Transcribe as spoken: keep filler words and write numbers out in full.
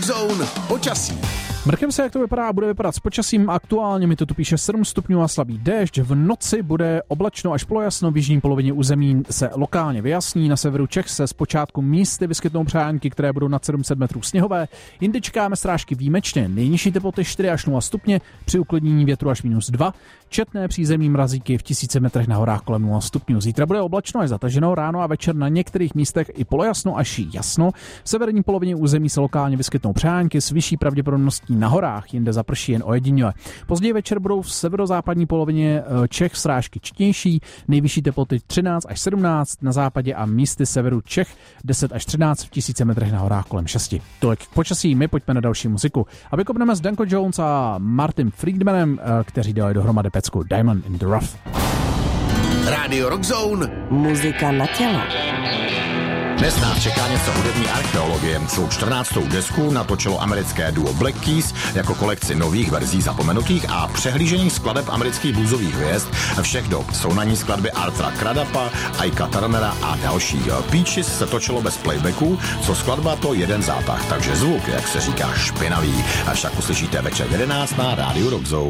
Rockzone počasí. Mrkem se, jak to vypadá, bude vypadat s počasím. Aktuálně mi to tu píše sedm stupňů a slabý déšť. V noci bude oblačno až polojasno, v jižní polovině území se lokálně vyjasní. Na severu Čech se zpočátku místy vyskytnou přehánky, které budou nad sedm set metrů sněhové. Jinde čekáme srážky výjimečně. Nejnižší teploty čtyři až nula stupně, při uklidnění větru až minus dva. Četné přízemní mrazíky v tisíci metrech na horách kolem nula stupňů. Zítra bude oblačno až zataženo, ráno a večer na některých místech i polojasno až jasno. V severní polovině území se lokálně vyskytnou přehánky s vyšší pravděpodobností na horách, jinde zaprší jen ojediněle. Později večer budou v severozápadní polovině Čech srážky četnější, nejvyšší teploty třináct až sedmnáct, na západě a místy severu Čech deset až třináct, v tisíci metrech na horách kolem šesti. Tolik k počasí, my pojďme na další muziku. A vykopneme s Danko Jones a Martin Friedmanem, kteří dělají dohromady pecku Diamond in the Rough. Rádio Rockzone. Muzika na tělo. Dnes nás čeká něco hudební archeologie. Svou čtrnáctou desku natočilo americké duo Black Keys jako kolekci nových verzí zapomenutých a přehlížených skladeb amerických bluesových hvězd všech dob. Jsou na ní skladby Artura Cradapa, Ika Turnera a další. Peaches se točilo bez playbacku, co skladba to jeden zátah, takže zvuk, jak se říká, špinavý. Až tak uslyšíte večer v jedenáct na Rádiu Rockzone.